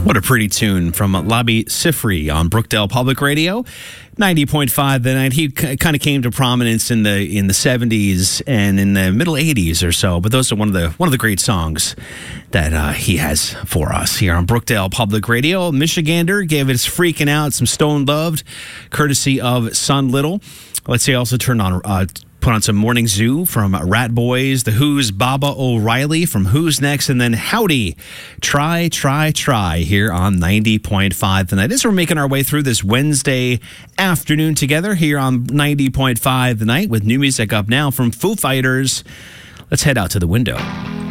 What a pretty tune from Labi Siffre on Brookdale Public Radio. 90.5 The Night. He kind of came to prominence in the 70s and in the middle 80s or so. But those are one of the great songs that he has for us here on Brookdale Public Radio. Michigander gave us Freaking Out, some Stone Loved, courtesy of Sun Little. Let's see, also put on some Morning Zoo from Rat Boys, The Who's Baba O'Reilly from Who's Next, and then Howdy, Try, Try, Try here on 90.5 The Night. As we're making our way through this Wednesday afternoon together here on 90.5 The Night with new music up now from Foo Fighters. Let's head out to the window.